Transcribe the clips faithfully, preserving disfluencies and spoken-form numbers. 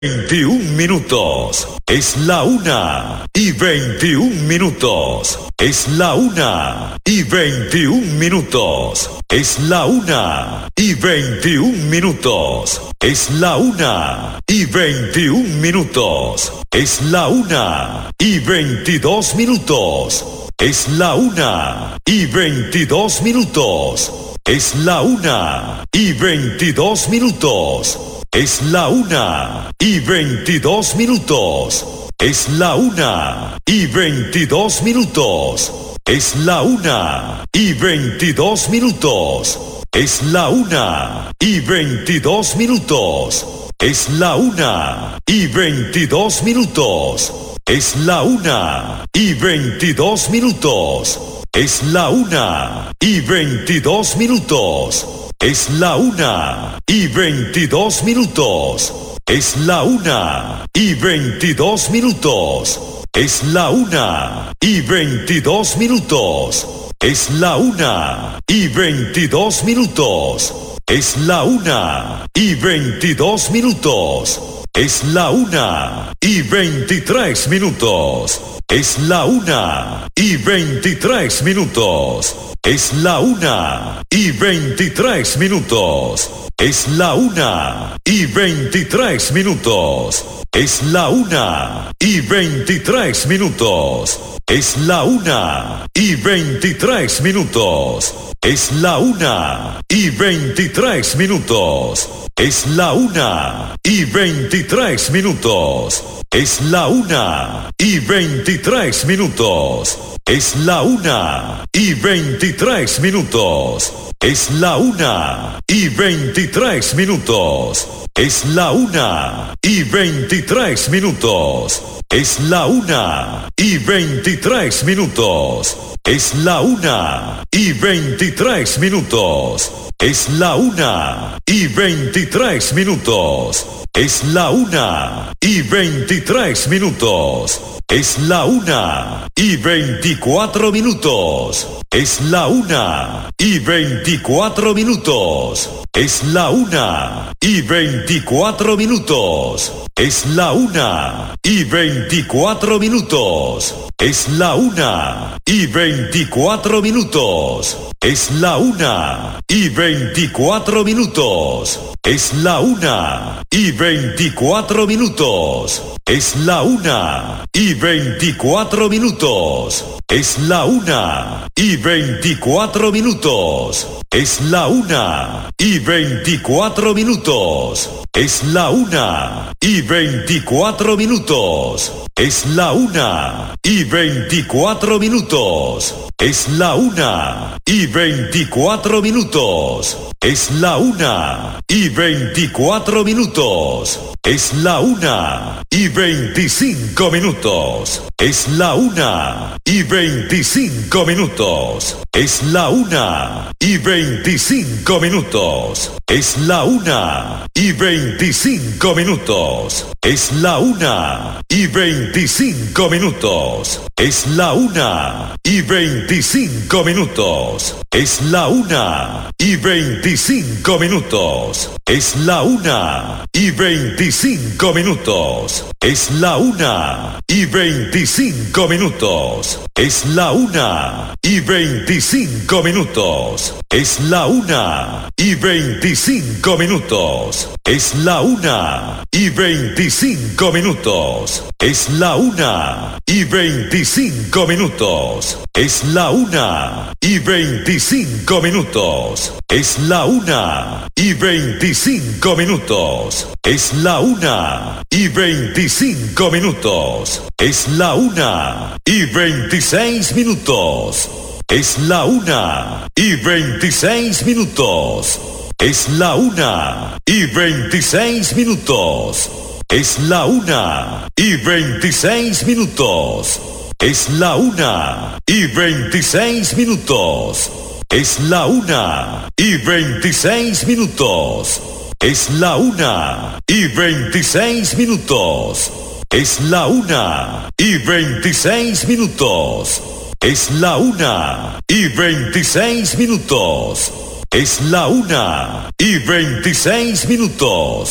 veintiún minutos. Es la una y veintiún minutos. Es la una y veintiún minutos. Es la una y veintiún minutos. Es la una y veintiún minutos. Es la una y veintidós minutos. Es la una y veintidós minutos. Es la una y veintidós minutos. Es la una y veintidós minutos. Es la una y veintidós minutos. Es la una y veintidós minutos. Es la una y veintidós minutos. Es la una y veintidós minutos. Es la una y veintidós minutos. Es la una y veintidós minutos. Es la una y veintidós minutos. Es la una y veintidós minutos. Es la una y veintidós minutos. Es la una y veintidós minutos. Es la una y veintidós minutos. Es la una y veintitrés minutos. Es la una y veintitrés minutos. Es la una y veintitrés minutos. Es la una y veintitrés minutos. Es la una y veintitrés minutos. Es la una y veintitrés minutos. Es la una y veintitrés minutos. Es la una y veintitrés minutos. Es la una y veintitrés minutos. Es la una y veintitrés minutos. Es la una y veintitrés minutos. Es la una y veintitrés minutos. Es la una y veintitrés minutos. Es la una y veintitrés minutos. Es la una y veintitrés minutos. Es la una y veintitrés minutos. Es la una y veinticuatro minutos. Es la una y veinticuatro minutos. Es la una y veinticuatro minutos. Es la una y veinticuatro minutos. Es la una y veinticuatro minutos. Es la una y veinticuatro minutos. Es la una y veinticuatro minutos. Es la una y veinticuatro minutos. Es la una y veinticuatro minutos. Es la una y veinticuatro minutos. Es la una y veinticuatro minutos. Es la una y veinticuatro minutos. Es la una y veinticuatro minutos. Es la una y veinticuatro minutos. Es la una y veinticinco minutos. Es la una y veinticinco minutos. Es la una y veinticinco minutos. Es la una y veinticinco minutos. Es la una y veinticinco minutos. Es la una y veinticinco minutos. Es la una y veinticinco minutos. Es la una y veinticinco minutos. Es la una y veinticinco minutos. Es la una y veinticinco minutos. Es la una y veinticinco minutos. Es la una y veinticinco minutos. Es la una y veinticinco minutos. Es la una y veinticinco minutos. Es la una y veinticinco minutos. Es la una y veinticinco minutos. Es la una y veintiséis minutos. Es la una y veintiséis minutos. Es la una y veintiséis minutos. Es la una y veintiséis minutos. Es la una y veintiséis minutos. Es la una y veintiséis minutos. Es la una y veintiséis minutos. Es la una y veintiséis minutos. Es la una y veintiséis minutos. Es la una y veintiséis minutos.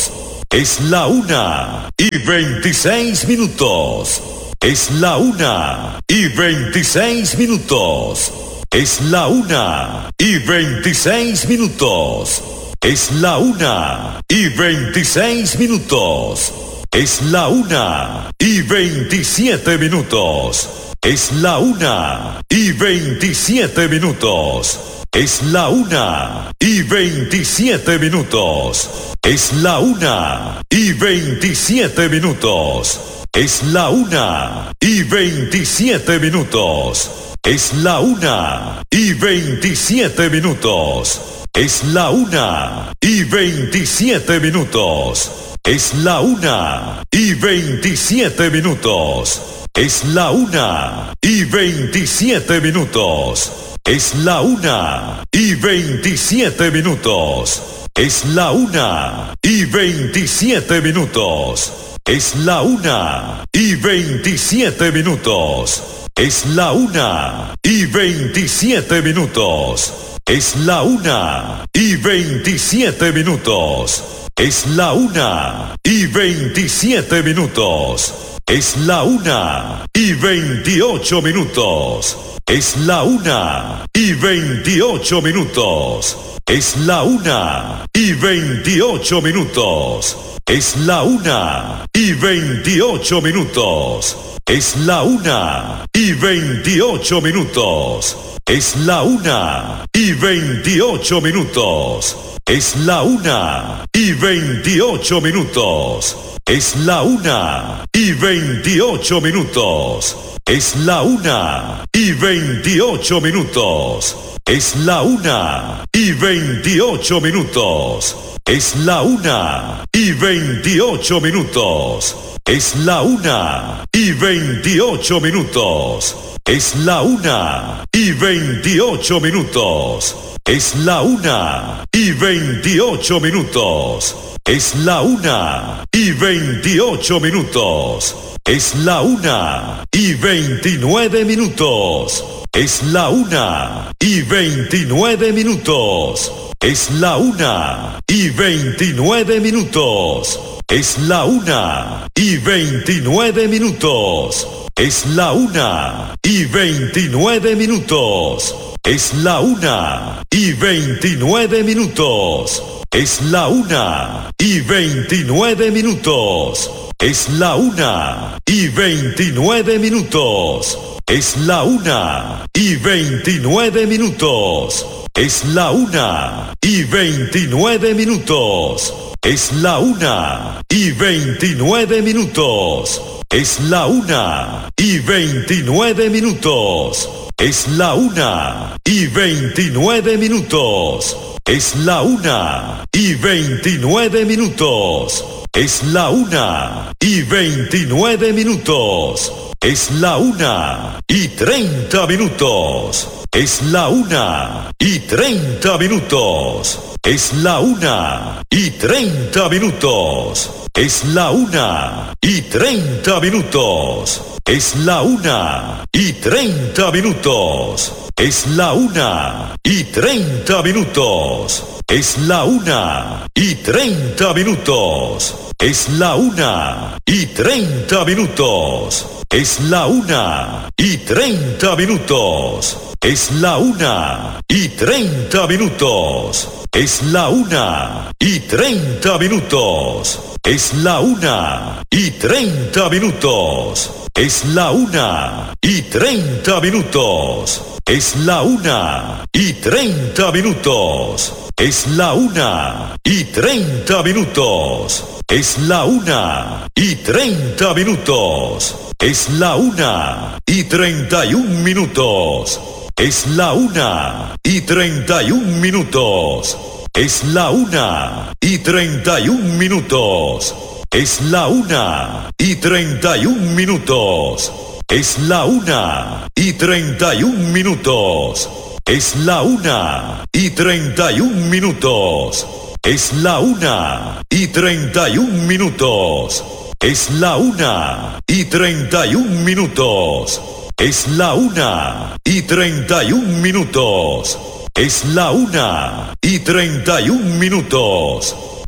Es la una y veintiséis minutos. Es la una y veintiséis minutos. Es la una y veintiséis minutos. Es la una y veintiséis minutos. Es la una y veintisiete minutos. Es la una y veintisiete minutos. Es la una y veintisiete minutos. Es la una y veintisiete minutos. Es la una y veintisiete minutos. Es la una y veintisiete minutos. Es la una y veintisiete minutos. Es la una y veintisiete minutos. Es la una y veintisiete minutos. Es la una y veintisiete minutos. Es la una y veintisiete minutos. Es la una y veintisiete minutos. Es la una y veintisiete minutos. Es la una y veintisiete minutos. Es la una y veintisiete minutos. Es la una y veintiocho minutos. Es la una y veintiocho minutos. Es la una y veintiocho minutos. Es la una y veintiocho minutos. Es la una y veintiocho minutos. Es la una y veintiocho minutos. Es la una y veintiocho minutos. Es la una y veintiocho minutos. Es la una y veintiocho minutos. Es la una y veintiocho minutos. Es la una y veintiocho minutos. Es la una y veintiocho minutos. Es la una y veintiocho minutos. Es la una y veintiocho minutos. Es la una y veintiocho minutos. Es la una y veintinueve minutos. Es la una y veintinueve minutos. Es la una y veintinueve minutos. Es la una y veintinueve minutos. Es la una y veintinueve minutos. Es la una y veintinueve minutos. Es la una y veintinueve minutos. Es la una y veintinueve minutos. Es la una y veintinueve minutos. Es la una y veintinueve minutos. Es la una y veintinueve minutos. Es la una y veintinueve minutos. Es la una y veintinueve minutos. Es la una y veintinueve minutos. Es la una y veintinueve minutos. Es la una y treinta minutos. Es la una y treinta minutos. Es la una y treinta minutos. Es la una y treinta minutos. Es la una y treinta minutos. Es la una y treinta minutos. Es la una y treinta minutos. Es la una y treinta minutos. Es la una y treinta minutos. Es la una y treinta minutos. Es la una y treinta minutos. Es la una y treinta minutos. Es la una y treinta minutos. Es la una y treinta minutos. Es la una y treinta minutos. Es la una y treinta minutos. Es la una y treinta y un minutos. Es la una y treinta y un minutos. Es la una y treinta y un minutos. Es la una y treinta y un minutos. Es la una y treinta y un minutos. Es la una y treinta y un minutos. Es la una y treinta y un minutos. Es la una y treinta y un minutos. Es la una y treinta y un minutos. Es la una y treinta y un minutos.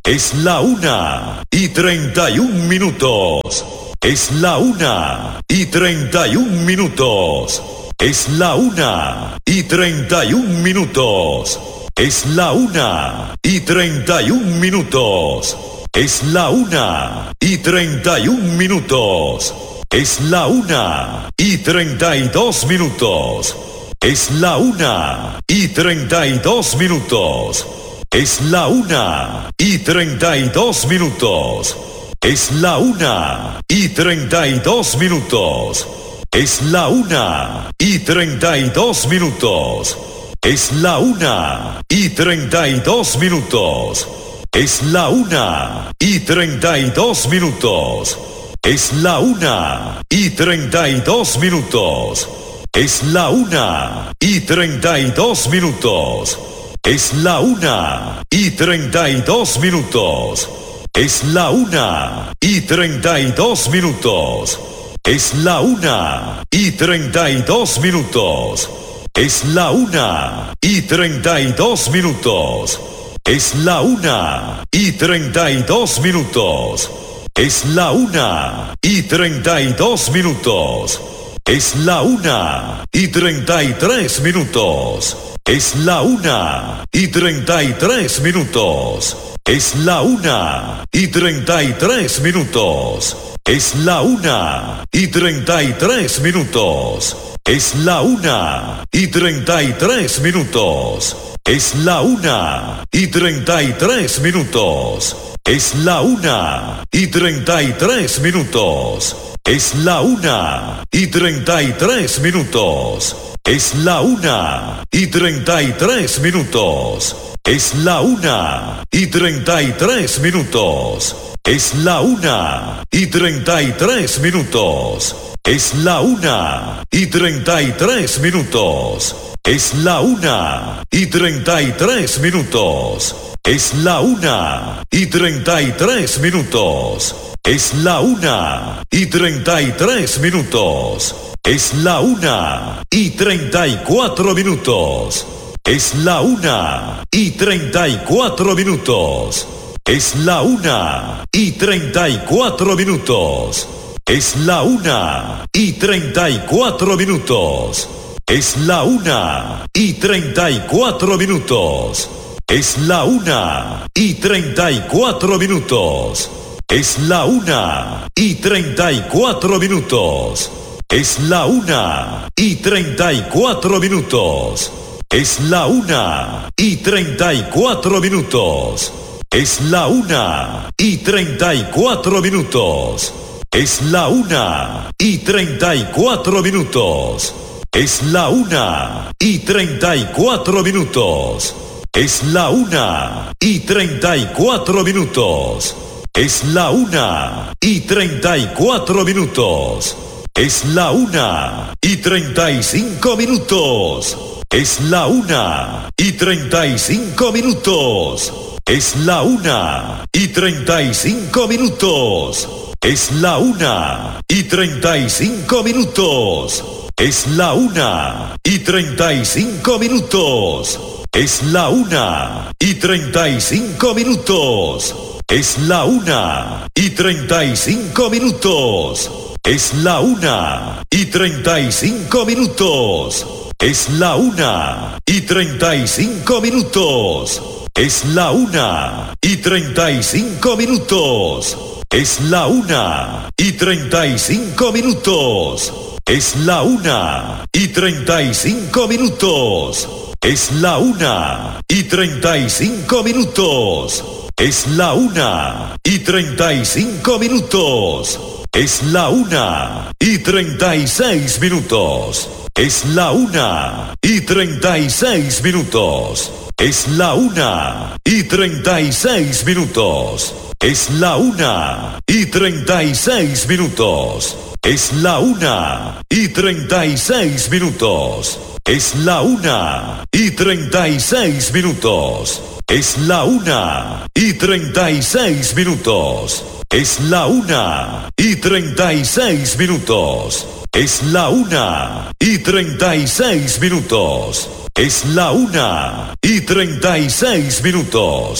Es la una y treinta y un minutos. Es la una y treinta y un minutos. Es la una y treinta y un minutos. Es la una y treinta y un minutos. Es la una y treinta y un minutos. Es la una y treinta y dos minutos. Es la una y treinta y dos minutos. Es la una y treinta y dos minutos. Es la una y treinta y dos minutos. Es la una y treinta y dos minutos. Es la una y treinta y dos minutos. Es la una y treinta y dos minutos. Es la una y treinta y dos minutos. Es la una y treinta y dos minutos. Es la una y treinta y dos minutos. Es la una y treinta y dos minutos. Es la una y treinta y dos minutos. Es la una y treinta y dos minutos. Es la una y treinta y dos minutos. Es la una y treinta y dos minutos. Es la una y treinta y tres minutos. Es la una y treinta y tres minutos. Es la una y treinta y tres minutos. Es la una y treinta y tres minutos. Es la una y treinta y tres minutos. Es la una y treinta y tres minutos. Es la una y treinta y tres minutos. Es la una y treinta y tres minutos. Es la una y treinta y tres minutos. Es la una y treinta y tres minutos. Es la una y treinta y tres minutos. Es la una y treinta y tres minutos. Es la una y treinta y tres minutos. Es la una y treinta y tres minutos. Es la una y treinta y tres minutos. Es la una y treinta y cuatro minutos. Es la una y treinta y cuatro minutos. Es la una y treinta y cuatro minutos. Es la una y treinta y cuatro minutos. Es la una y treinta y cuatro minutos. Es la una y treinta y cuatro minutos. Es la una y treinta y cuatro minutos. Es la una y treinta y cuatro minutos. Es la una y treinta y cuatro minutos. Es la una y treinta y cuatro minutos. Es la una y treinta y cuatro minutos. Es la una y treinta y cuatro minutos. Es la una y treinta y cuatro minutos. Es la una y treinta y cuatro minutos. Es la una y treinta y cinco minutos. Es la una y treinta y cinco minutos. Es la una y treinta y cinco minutos. Es la una y treinta y cinco minutos. Es la una y treinta y cinco minutos. Es la una y treinta y cinco minutos. Es la una y treinta y cinco minutos. Es la una y treinta y cinco minutos. Es la una y treinta y cinco minutos. Es la una y treinta y cinco minutos. Es la una y treinta y cinco minutos. Es la una y treinta y cinco minutos. Es la una y treinta y cinco minutos. Es la una y treinta y cinco minutos. Es la una y treinta y seis minutos. Es la una y treinta y seis minutos. Es la una y treinta y seis minutos. Es la una y treinta y seis minutos. Es la una y treinta y seis minutos. Es la una y treinta y seis minutos. Es la una y treinta y seis minutos. Es la una y treinta y seis minutos. Es la una y treinta y seis minutos. Es la una y treinta y seis minutos.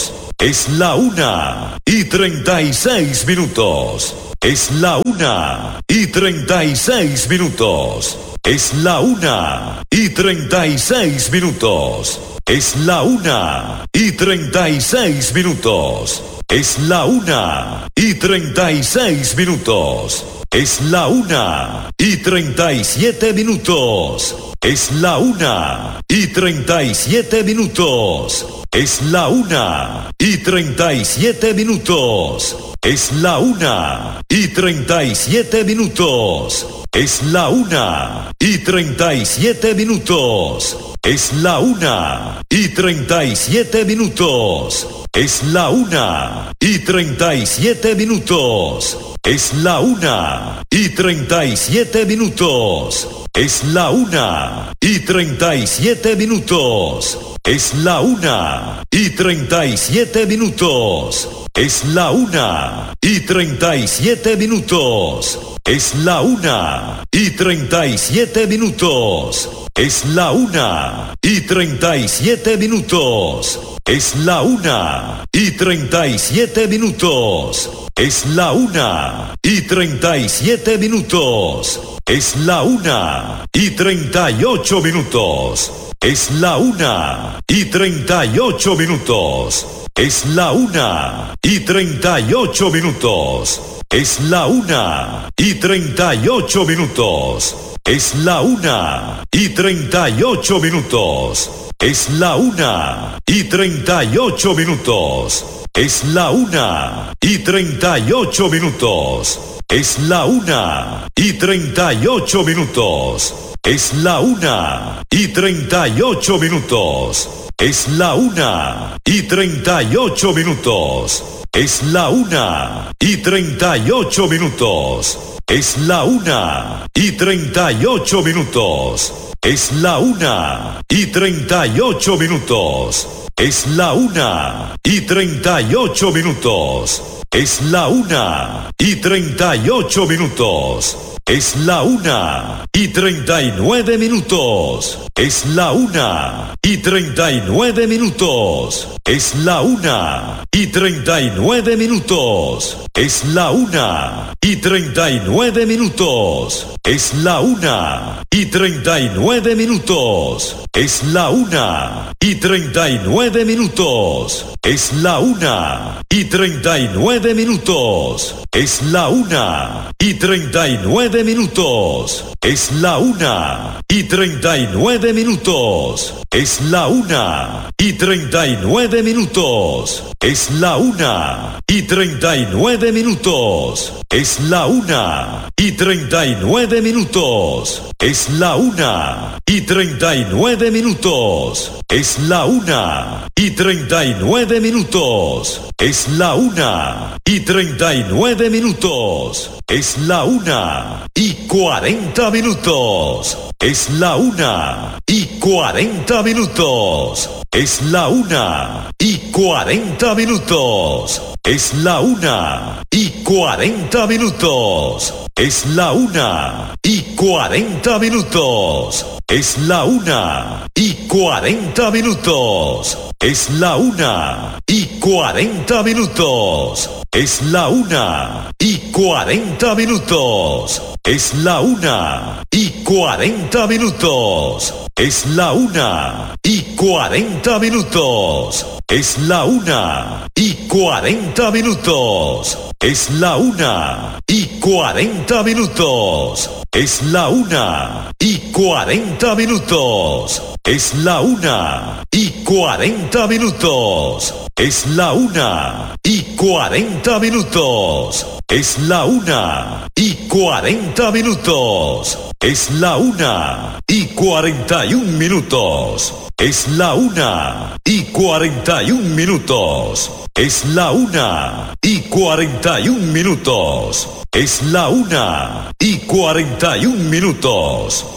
Es la una y treinta y seis minutos. Es la una y treinta y seis minutos. Es la una y treinta y seis minutos. Es la una y treinta y seis minutos. Es la una y treinta y seis minutos. Es la una y treinta y siete minutos. Es la una y treinta y siete minutos. Es la una y treinta y siete minutos. Es la una y treinta y siete minutos. Es la una y treinta y siete minutos. Es la una y treinta y siete minutos. Es la una y treinta y siete minutos. Es la una y treinta y siete minutos. Es la una y treinta y siete minutos. Es la una y treinta y siete minutos. Es la una y treinta y siete minutos. Es la una y treinta y siete minutos. Es la una y treinta y siete minutos. Es la una y treinta y siete minutos. Es la una y treinta y siete minutos. Es la una y treinta y ocho minutos. Es la una y treinta y ocho minutos. Es la una y treinta y ocho minutos. Es la una y treinta y ocho minutos. Es la una y treinta y ocho minutos. Es la una y treinta y ocho minutos. Es la una y treinta y ocho minutos. Es la una y treinta y ocho minutos. Es la una y treinta y ocho minutos. Es la una y treinta y ocho minutos. Es la una y treinta y ocho minutos. Es la una y treinta y ocho minutos. Es la una y treinta y ocho minutos. Es la una y treinta y ocho minutos. Es la una y treinta y ocho minutos. Es la una y treinta y nueve minutos. Es la una y treinta y nueve minutos. Es la una y treinta y nueve minutos. Es la una y treinta y nueve minutos. Es la una y treinta y nueve minutos. Es la una y treinta y nueve minutos. Es la una y treinta y nueve minutos. Es la una y treinta y nueve minutos. Es la una y treinta y nueve minutos. Es la una y treinta y nueve minutos. Es la una y treinta y nueve minutos. Es la una y treinta y nueve minutos. Es la una y treinta y nueve minutos. Es la una y treinta y nueve minutos. Es la una y treinta y nueve minutos. Es la una y cuarenta minutos. Es la una y cuarenta minutos. Es la una y cuarenta minutos. Es la una y cuarenta minutos. Es la una y cuarenta minutos. Es la una y cuarenta minutos. Es la una y cuarenta minutos. Es la una y cuarenta minutos. Es la una y cuarenta minutos. Es la una y cuarenta minutos. Es la una y cuarenta minutos. Es la una y cuarenta minutos. Es la una y cuarenta minutos. Es la una y cuarenta minutos. Es la una y cuarenta minutos. Es la una y cuarenta minutos. Es la una y cuarenta y un minutos. Es la una y cuarenta y un minutos. Es la una y cuarenta y un minutos. Es la una y cuarenta y un minutos.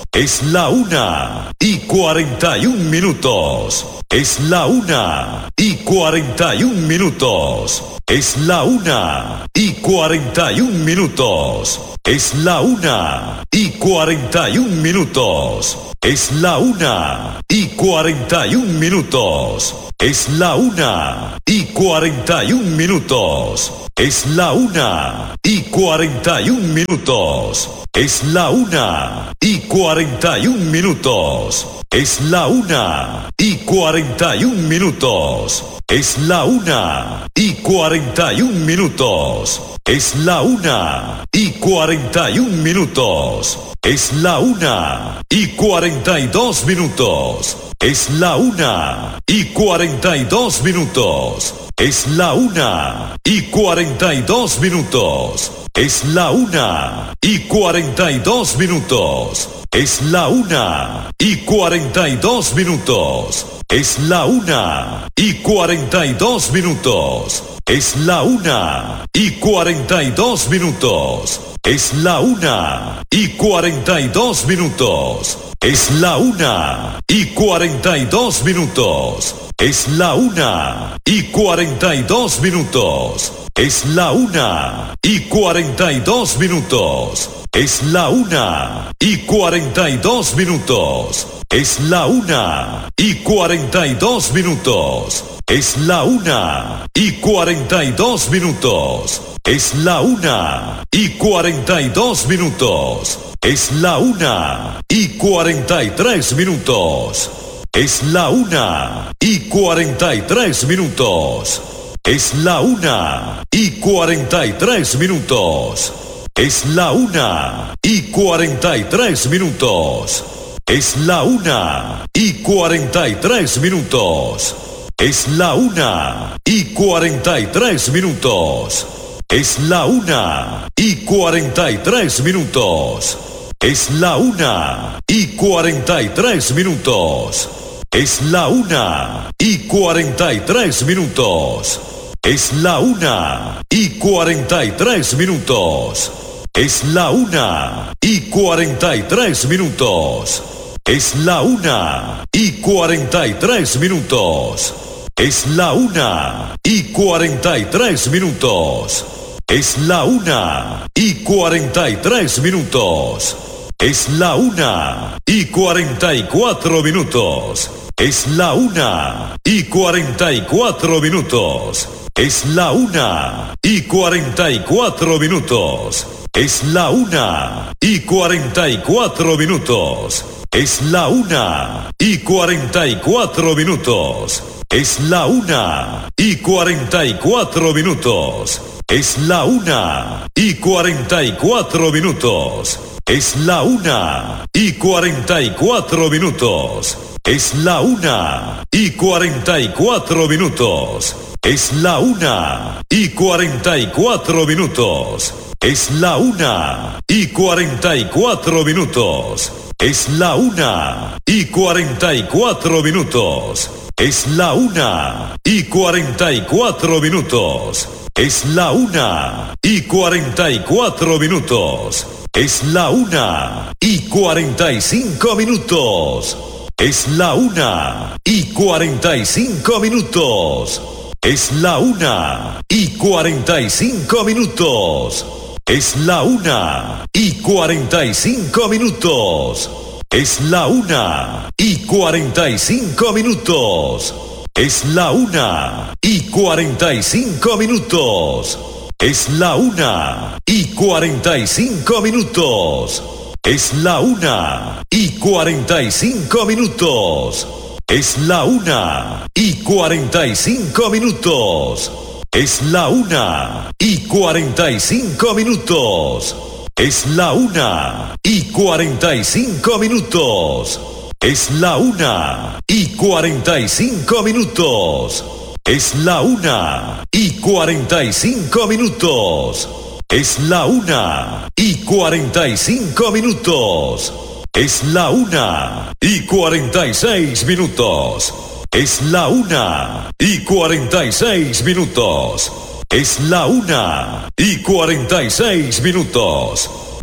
Es la una y cuarenta y un minutos. Es la una y cuarenta y un minutos. Es la una y cuarenta y un minutos. Es la una y cuarenta y un minutos. Es la una y cuarenta y un minutos. Es la una y cuarenta y un minutos. Es la una y cuarenta y un minutos. Es la una y cuarenta y un minutos. Es la una y cuarenta y un minutos. Es la una y cuarenta y un minutos. Es la una y cuarenta y un minutos. Es la una y cuarenta y dos minutos. Es la una y cuarenta y dos minutos. Es la una y cuarenta y dos minutos. Es la una y cuarenta y dos minutos. Es la una y cuarenta y dos minutos. Es la una y cuarenta y dos minutos. Es la una y cuarenta y dos minutos. Es la una y cuarenta y dos minutos. Es la una y cuarenta y dos minutos. Es la una y cuarenta y dos minutos. Es la una y cuarenta y dos minutos. Es la una y cuarenta y dos minutos. Es la una y cuarenta y dos minutos. Es la una y cuarenta y dos minutos. Es la una y cuarenta y dos minutos. Es la una y cuarenta y tres minutos. Es la una y cuarenta y tres minutos. Es la una y cuarenta y tres minutos. Es la una y cuarenta y tres minutos. Es la una y cuarenta y tres minutos. Es la una y cuarenta y tres minutos. Es la una y cuarenta y tres minutos. Es la una y cuarenta y tres minutos. Es la una y cuarenta y tres minutos. Es la una y cuarenta y tres minutos. Es la una y cuarenta y tres minutos. Es la una y cuarenta y tres minutos. Es la una y cuarenta y tres minutos. Es la una y cuarenta y tres minutos. Es la una y cuarenta y cuatro minutos. Es la una y cuarenta y cuatro minutos. Es la una y cuarenta y cuatro minutos. Es la una y cuarenta y cuatro minutos. Es la una y cuarenta y cuatro minutos. Es la una y cuarenta y cuatro minutos. Es la una y cuarenta y cuatro minutos. Es la una y cuarenta y cuatro minutos. Es la una y cuarenta y cuatro minutos. Es la una y cuarenta y cuatro minutos. Es la una y cuarenta y cuatro minutos. Es la una y cuarenta y cuatro minutos. Es la una y cuarenta y cuatro minutos. Es la una y cuarenta y cuatro minutos. Es la una y cuarenta y cinco minutos. Es la una y cuarenta y cinco minutos. Es la una y cuarenta y cinco minutos. Es la una y cuarenta y cinco minutos. Es la una y cuarenta y cinco minutos. Es la una y cuarenta y cinco minutos. Es la una y cuarenta y cinco minutos. Es la una y cuarenta y cinco minutos. Es la una y cuarenta y cinco minutos. Es la una y cuarenta y cinco minutos. Es la una y cuarenta y cinco minutos. Es la una y cuarenta y cinco minutos. Es la una y cuarenta y cinco minutos. Es la una y cuarenta y cinco minutos. Es la una y cuarenta y seis minutos. Es la una y cuarenta y seis minutos. Es la una y cuarenta y seis minutos.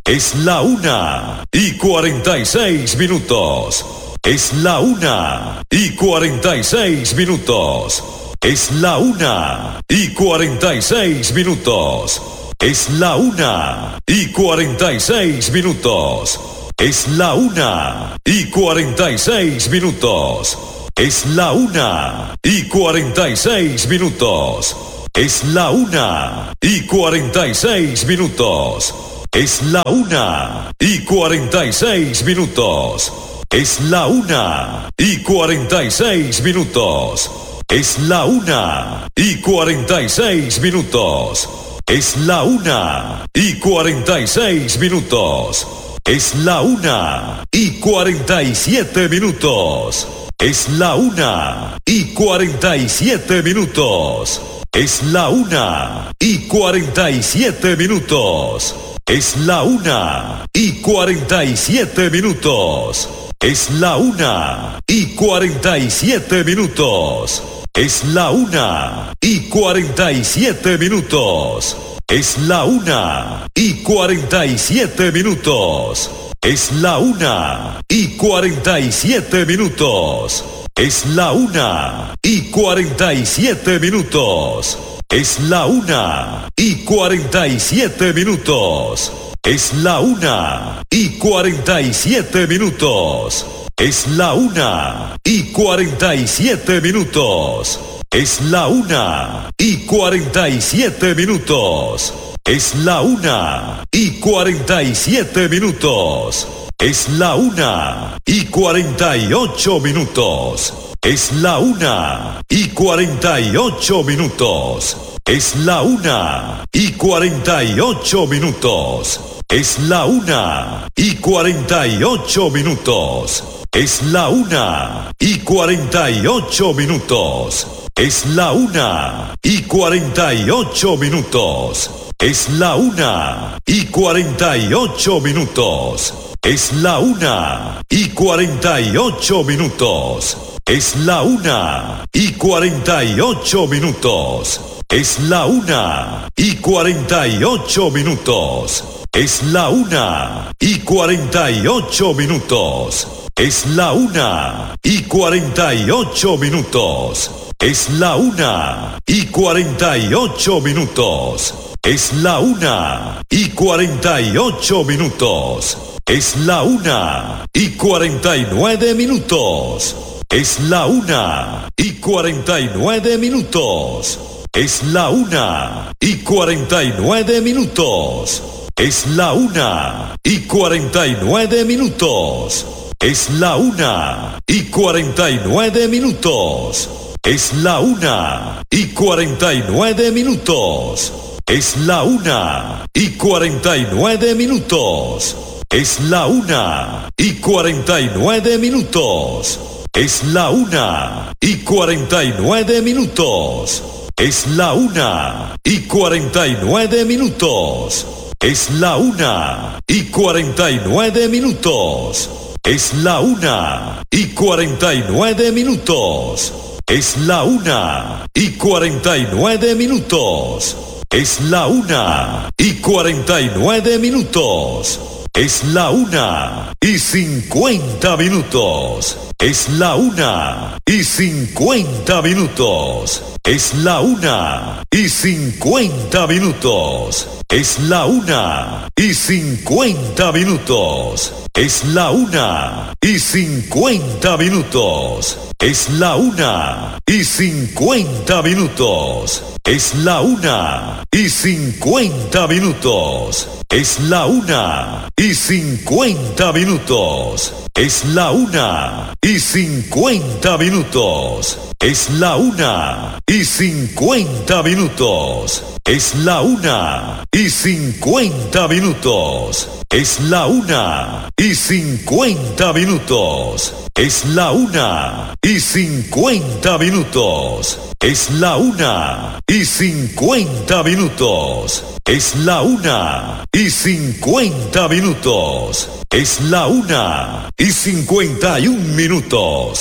Es la una y cuarenta y seis minutos. Es la una y cuarenta y seis minutos. Es la una y cuarenta y seis minutos. Es la una y cuarenta y seis minutos. Es la una y cuarenta y seis minutos. Es la una y cuarenta y seis minutos. Es la una y cuarenta y seis minutos. Es la una y cuarenta y seis minutos. Es la una y cuarenta y seis minutos. Es la una y cuarenta y seis minutos. Es la una y cuarenta y seis minutos. Es la una y cuarenta y siete minutos. Es la una y cuarenta y siete minutos. Es la una y cuarenta y siete minutos. Es la una y cuarenta y siete minutos. Es la una y cuarenta y siete minutos. Es la una y cuarenta y siete minutos. Es la una y cuarenta y siete minutos. Es la una y cuarenta y siete minutos. Es la una y cuarenta y siete minutos. Es la una y cuarenta y siete minutos. Es la una y cuarenta y siete minutos. Es la una y cuarenta y siete minutos. Es la una y cuarenta y siete minutos. Es la una y cuarenta y siete minutos. Es la una y cuarenta y ocho minutos. Es la una y cuarenta y ocho minutos. Es la una y cuarenta y ocho minutos. Es la una y cuarenta y ocho minutos. Es la una y cuarenta y ocho minutos. Es la una y cuarenta y ocho minutos. Es la una y cuarenta y ocho minutos. Es la una y cuarenta y ocho minutos. Es la una y cuarenta y ocho minutos. Es la una y cuarenta y ocho minutos. Es la una y cuarenta y ocho minutos. Es la una y cuarenta y ocho minutos. Es la una y cuarenta y ocho minutos. Es la una y cuarenta y ocho minutos. Es la una y cuarenta y nueve minutos. Es la una y cuarenta y nueve minutos. Es la una y cuarenta y nueve minutos. Es la una y cuarenta y nueve minutos. Es la una y cuarenta y nueve minutos. Es la una y cuarenta y nueve minutos. Es la una y cuarenta y nueve minutos. Es la una y cuarenta y nueve minutos. Es la una y cuarenta y nueve minutos. Es la una y cuarenta y nueve minutos. Es la una y cuarenta y nueve minutos. Es la una y cuarenta y nueve minutos. Es la una y cuarenta y nueve minutos. Es la una y cuarenta y nueve minutos. Es la una y cincuenta minutos. Es la una y cincuenta minutos. Es la una y cincuenta minutos. Es la una y cincuenta minutos. Es la una y cincuenta minutos. Es la una y cincuenta minutos. Es la una y cincuenta minutos. Es la una y cincuenta minutos. Es la una y cincuenta minutos. Es la una y cincuenta minutos. Es la una y cincuenta minutos. Es la una y cincuenta minutos. Es la una y cincuenta minutos. Es la una y cincuenta minutos. Es la una y cincuenta minutos. Es la una y cincuenta y un minutos.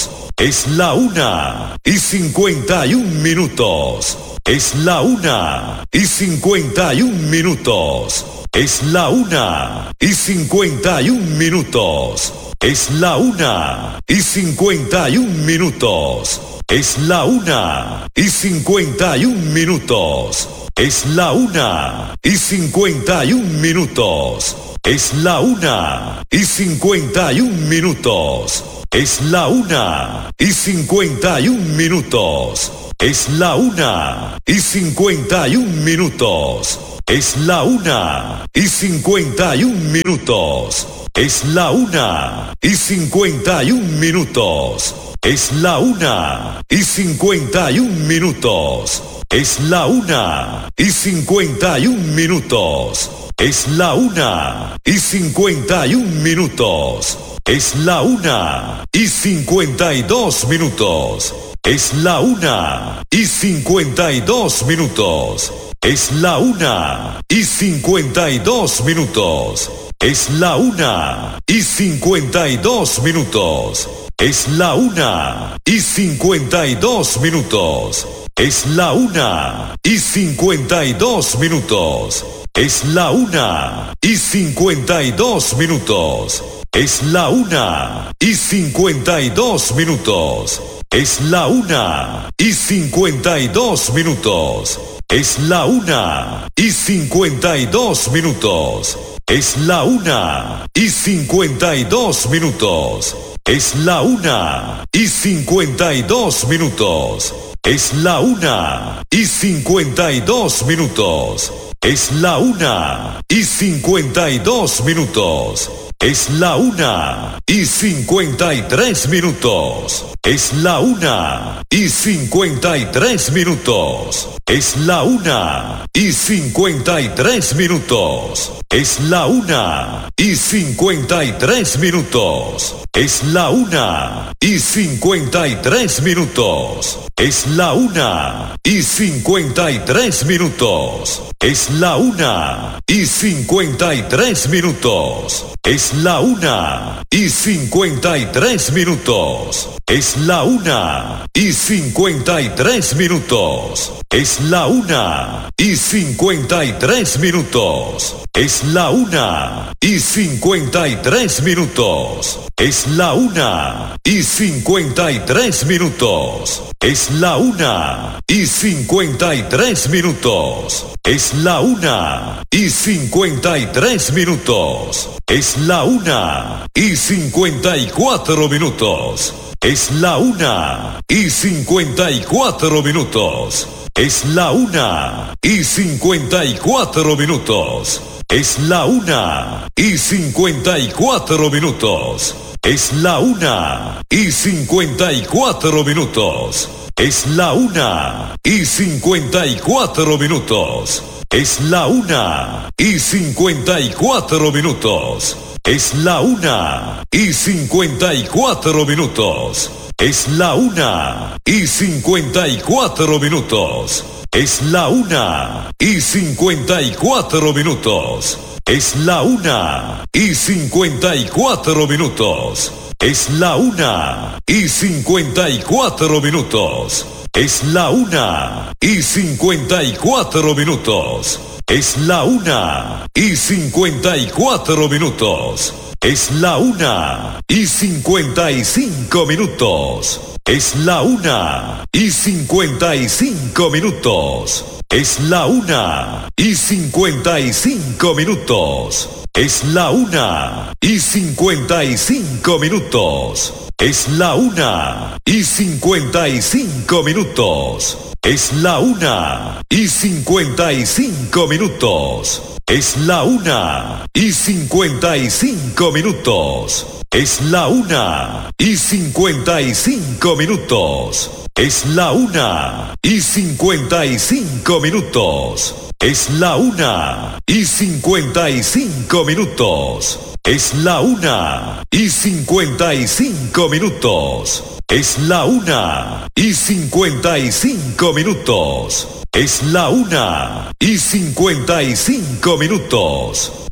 Es la una y cincuenta y un minutos. Es la una y cincuenta y un minutos. Es la una y cincuenta y un minutos. Es la una y cincuenta y un minutos. Es la una y cincuenta y un minutos. Es la una y cincuenta y un minutos. Es la una y cincuenta y un minutos. Es la una y cincuenta y un minutos. Es la una y cincuenta y un minutos. Es la una y cincuenta y un minutos. Es la una y cincuenta y un minutos. Es la una y cincuenta y un minutos. Es la una y cincuenta y un minutos. Es la una y cincuenta y un minutos. Es la una y cincuenta y dos minutos. Es la una y cincuenta y dos minutos. Es la una y cincuenta y dos minutos. Es la una y cincuenta y dos minutos. Es la una y cincuenta y dos minutos. Es la una y cincuenta y dos minutos. Es la una y cincuenta y dos minutos. Es la una y cincuenta y dos minutos. Es la una y cincuenta y dos minutos. Es la una y cincuenta y dos minutos. Es la una y cincuenta y dos minutos. Es la una y cincuenta y dos minutos. Es la una y cincuenta y dos minutos. Es la una y cincuenta y dos minutos. Es la una y cincuenta y tres minutos. Es la una y cincuenta y tres minutos. Es la una y cincuenta y tres minutos. Es la una y cincuenta y tres minutos. Es la una y cincuenta y tres minutos. Es la una y cincuenta y tres minutos. Es la una y cincuenta y tres minutos. Es la una y cincuenta y tres minutos. Es la una y cincuenta y tres minutos. Es la una y cincuenta y tres minutos. Es la una y cincuenta y tres minutos. Es la una y cincuenta y tres minutos. Es la una y cincuenta y tres minutos. Es la una y cincuenta y tres minutos. Es la una y cincuenta y cuatro minutos. Es la una y cincuenta y cuatro minutos. Es la una y cincuenta y cuatro minutos. Es la una y cincuenta y cuatro minutos. Es la una y cincuenta y cuatro minutos. Es la una y cincuenta y cuatro minutos. Es la una y cincuenta y cuatro minutos. Es la una y cincuenta y cuatro minutos. Es la una y cincuenta y cuatro minutos. Es la una y cincuenta y cuatro minutos. Es la una y cincuenta y cuatro minutos. Es la una y cincuenta y cuatro minutos. Es la una y cincuenta y cuatro minutos. Es la una y cincuenta y cuatro minutos. Es la una y cincuenta y cinco minutos. Es la una y cincuenta y cinco minutos. Es la una y cincuenta y cinco minutos. Es la una y cincuenta y cinco minutos. Es la una y cincuenta y cinco minutos. Es la una y cincuenta y cinco minutos. Es la una y cincuenta y cinco minutos. Es la una y cincuenta y cinco minutos. Es la una y cincuenta y cinco minutos. Es la una y cincuenta y cinco minutos. Es la una y cincuenta y cinco minutos. Es la una y cincuenta y cinco minutos. Es la una y cincuenta y cinco minutos.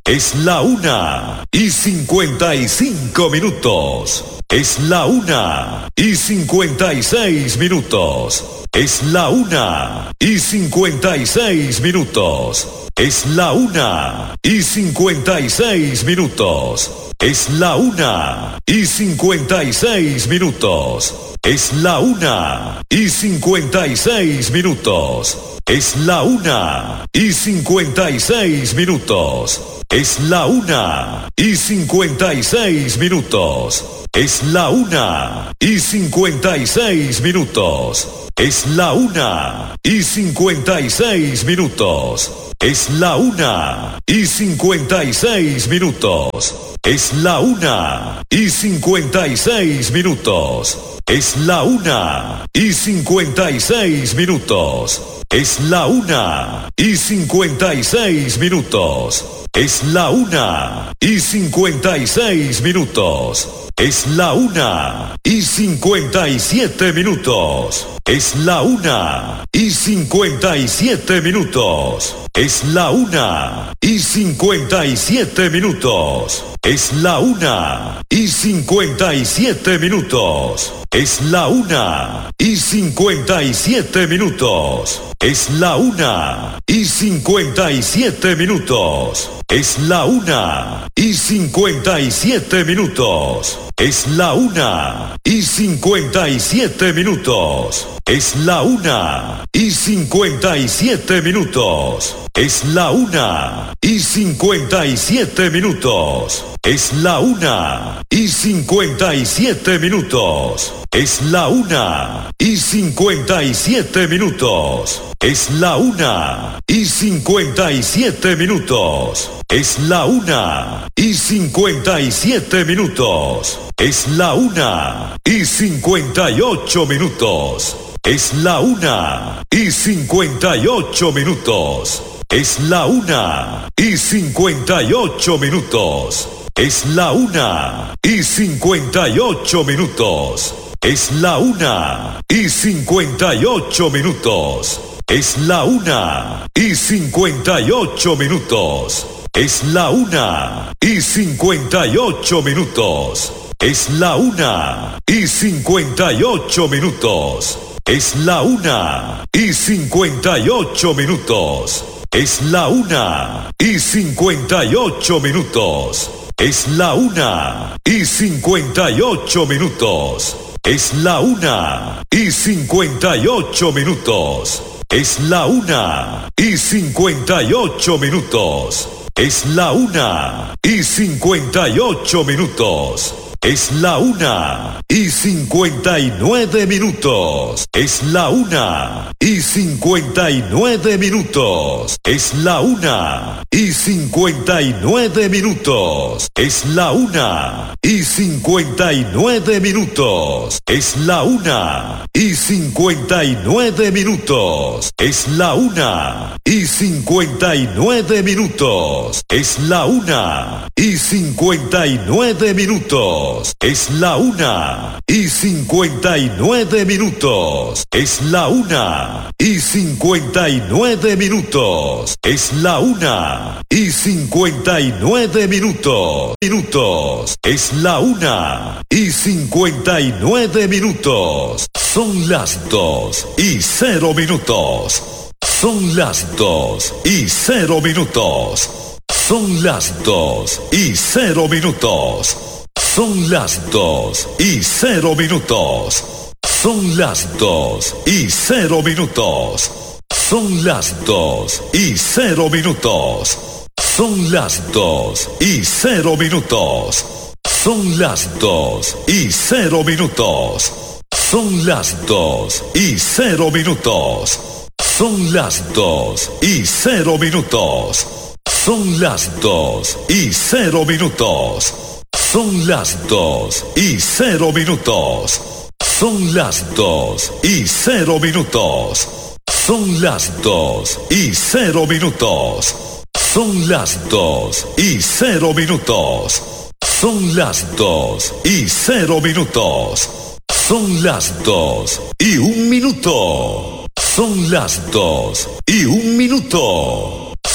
Es la una y cincuenta y cinco minutos. Es la una y cincuenta y seis minutos. Es la una y cincuenta y seis minutos. Es la una y cincuenta y seis minutos. Es la una y cincuenta y seis minutos. Es la una y cincuenta y seis minutos. Es la una y cincuenta y seis minutos. Es la una y cincuenta y seis minutos. Es la una y cincuenta y seis minutos. Es la una y cincuenta y seis minutos. Es la una y cincuenta y seis minutos. Es la una y cincuenta y seis minutos. Es la una y cincuenta y seis minutos. Es la una y cincuenta y seis minutos. Es la una y cincuenta y seis minutos. Es la una y cincuenta y siete minutos. Es la una y cincuenta y siete minutos. Es la una y cincuenta y siete minutos. Es la una y cincuenta y siete minutos. Es la una y cincuenta y siete minutos. Es la una y cincuenta y siete minutos. Es la una y cincuenta y siete minutos. Es la una y cincuenta y siete minutos. Es la una y cincuenta y siete minutos. Es la una y cincuenta y siete minutos. Es la una y cincuenta y siete minutos. Es la una y cincuenta y siete minutos. Es la una y cincuenta y siete minutos. Es la una y cincuenta y siete minutos. Es la una y cincuenta y ocho minutos. Es la una y cincuenta y ocho minutos. Es la una y cincuenta y ocho minutos. Es la una y cincuenta y ocho minutos. Es la una y cincuenta y ocho minutos. Es la una y cincuenta y ocho minutos. Es la una y cincuenta y ocho minutos. Es la una y cincuenta y ocho minutos. Es la una y cincuenta y ocho minutos. Es la una y cincuenta y ocho minutos. Es la una y cincuenta y ocho minutos. Es la una y cincuenta y ocho minutos. Es la una y cincuenta y ocho minutos. Es la una y cincuenta y ocho minutos. Es la una y cincuenta y nueve minutos. Es la una y cincuenta y nueve minutos. Es la una y cincuenta y nueve minutos. Es la una y cincuenta y nueve minutos. Es la una y cincuenta y nueve minutos. Es la una y cincuenta y nueve minutos. Es la una y cincuenta y nueve minutos. Es la una y cincuenta y nueve minutos. Es la una y cincuenta y nueve minutos. Es la una y cincuenta y nueve minutos. Minutos. Es la una y cincuenta y nueve minutos. Son las dos y cero minutos. Son las dos y cero minutos. Son las dos y cero minutos. Son las dos y cero minutos. Son las dos y cero minutos. Son las dos y cero minutos. Son las dos y cero minutos. Son las dos y cero minutos. Son las dos y cero minutos. Son las dos y cero minutos. Son las dos y cero minutos. Son las dos y cero minutos. Son las dos y cero minutos. Son las dos y cero minutos. Son las dos y cero minutos. Son las dos y cero minutos. Son las dos y un minuto. Son las dos y un minuto.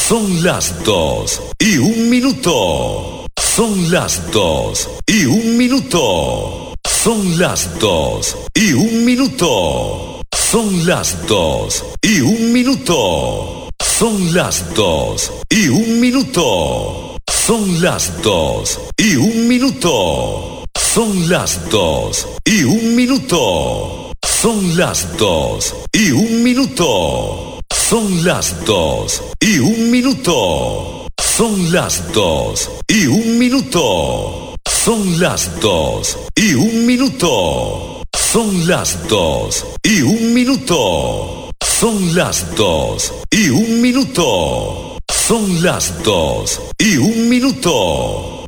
Son las dos y un minuto. Son las dos y un minuto. Son las dos y un minuto. Son las dos y un minuto. Son las dos y un minuto. Son las dos y un minuto. Son las dos y un minuto. Son las dos y un minuto. Son las dos y un minuto. Son las dos y un minuto. Son las dos y un minuto. Son las dos y un minuto. Son las dos y un minuto. Son las dos y un minuto.